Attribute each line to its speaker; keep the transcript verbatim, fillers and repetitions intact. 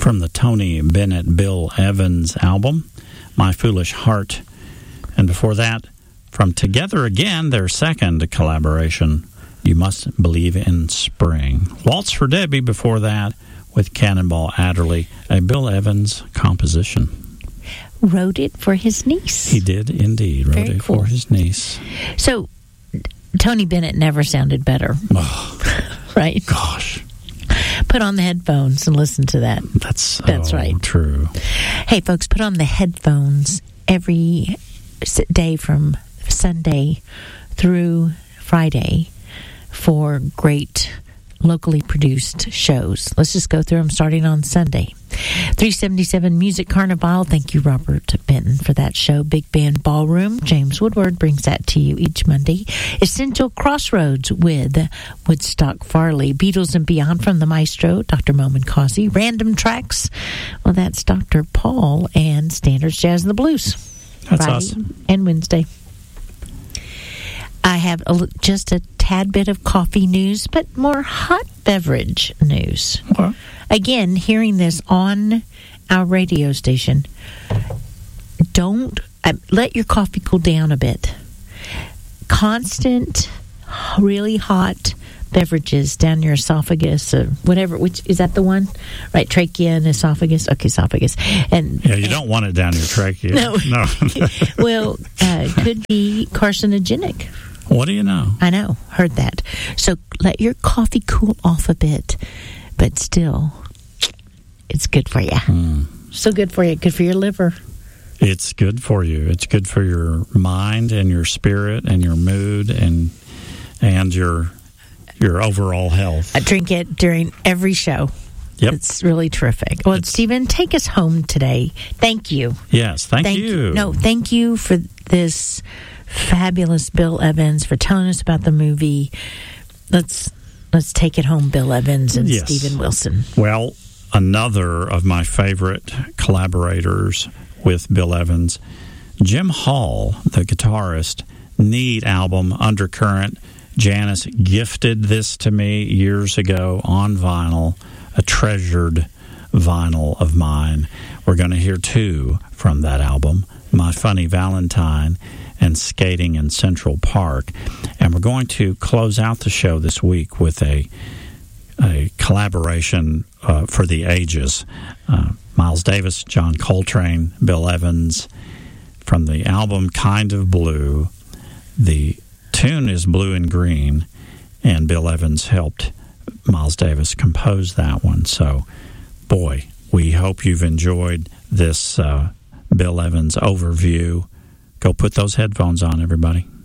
Speaker 1: from the Tony Bennett Bill Evans album, My Foolish Heart. And before that, from Together Again, their second collaboration, You Must Believe in Spring. Waltz for Debbie before that with Cannonball Adderley, a Bill Evans composition.
Speaker 2: Wrote it for his niece.
Speaker 1: He did indeed. Wrote
Speaker 2: Very
Speaker 1: it
Speaker 2: cool.
Speaker 1: for his niece.
Speaker 2: So, Tony Bennett never sounded better.
Speaker 1: Oh,
Speaker 2: right?
Speaker 1: Gosh.
Speaker 2: Put on the headphones and listen to that.
Speaker 1: That's so
Speaker 2: That's right.
Speaker 1: true.
Speaker 2: Hey, folks, put on the headphones every day from Sunday through Friday for great locally produced shows. Let's just go through them starting on Sunday. three seventy-seven Music Carnival. Thank you, Robert Benton, for that show. Big Band Ballroom. James Woodward brings that to you each Monday. Essential Crossroads with Woodstock Farley. Beatles and Beyond from the Maestro, Doctor Momin Causey. Random Tracks. Well, that's Doctor Paul and Standards Jazz and the Blues.
Speaker 1: That's
Speaker 2: Friday
Speaker 1: us.
Speaker 2: and Wednesday. I have a, just a tad bit of coffee news, but more hot beverage news.
Speaker 1: What?
Speaker 2: Again, hearing this on our radio station, don't uh, let your coffee cool down a bit. Constant, really hot beverages down your esophagus or whatever. Which is that the one? Right, trachea and esophagus. Okay, esophagus. And
Speaker 1: Yeah, you don't want it down your trachea.
Speaker 2: No.
Speaker 1: No.
Speaker 2: well, uh, could be carcinogenic.
Speaker 1: What do you know?
Speaker 2: I know, heard that. So let your coffee cool off a bit, but still, it's good for you.
Speaker 1: Mm.
Speaker 2: So good for you. Good for your liver.
Speaker 1: It's good for you. It's good for your mind and your spirit and your mood and and your your overall health.
Speaker 2: I drink it during every show.
Speaker 1: Yep.
Speaker 2: It's really terrific. Well,
Speaker 1: It's-
Speaker 2: Stephen, take us home today. Thank you.
Speaker 1: Yes, thank,
Speaker 2: Thank
Speaker 1: you.
Speaker 2: No, thank you for this fabulous Bill Evans, for telling us about the movie. Let's let's take it home, Bill Evans and
Speaker 1: Yes.
Speaker 2: Stephen Wilson.
Speaker 1: Well, another of my favorite collaborators with Bill Evans, Jim Hall, the guitarist, Need album, Undercurrent. Janice gifted this to me years ago on vinyl, a treasured vinyl of mine. We're going to hear two from that album, My Funny Valentine and Skating in Central Park. And we're going to close out the show this week with a a collaboration uh, for the ages. Uh, Miles Davis, John Coltrane, Bill Evans, from the album Kind of Blue. The tune is Blue and Green, and Bill Evans helped Miles Davis compose that one. So, boy, we hope you've enjoyed this uh, Bill Evans overview. Go put those headphones on, everybody.